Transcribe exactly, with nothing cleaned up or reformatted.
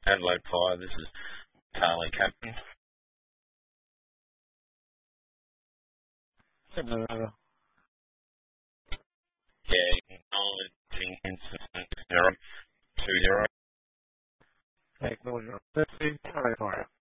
Adelaide Fire, this is Carly Captain. Uh, Yeah, acknowledging incident zero two zero. acknowledging thirty, Adelaide Fire.